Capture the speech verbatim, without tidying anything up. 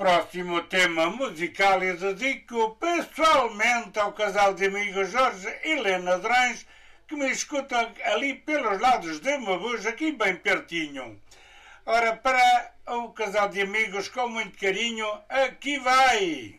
próximo tema musical eu dedico pessoalmente ao casal de amigos Jorge e Helena Durães, que me escutam ali pelos lados de Mabus, aqui bem pertinho. Ora, para o casal de amigos, com muito carinho, aqui vai!